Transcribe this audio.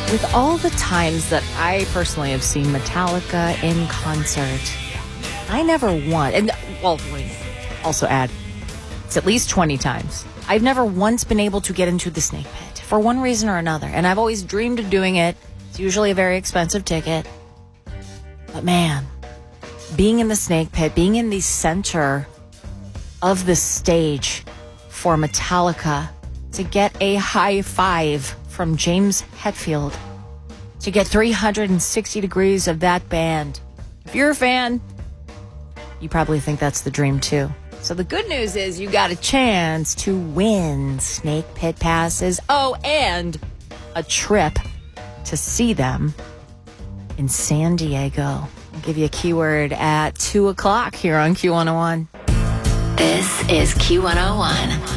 With all the times that I personally have seen Metallica in concert, I never won. And, well, wait, also add, it's at least 20 times. I've never once been able to get into the Snake Pit for one reason or another. And I've always dreamed of doing it. It's usually a very expensive ticket. But man, being in the Snake Pit, being in the center of the stage for Metallica, to get a high five from James Hetfield, to get 360 degrees of that band. If you're a fan, you probably think that's the dream too. So the good news is you got a chance to win Snake Pit passes. Oh, and a trip to see them in San Diego. I'll give you a keyword at 2 o'clock here on Q101. This is Q101.